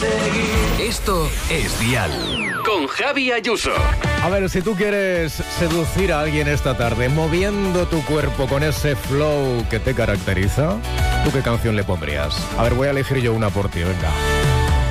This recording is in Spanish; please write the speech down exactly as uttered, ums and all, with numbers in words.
seguir. Esto es Dial. Con Javi Ayuso. A ver, si tú quieres seducir a alguien esta tarde moviendo tu cuerpo con ese flow que te caracteriza, ¿tú qué canción le pondrías? A ver, voy a elegir yo una por ti, venga.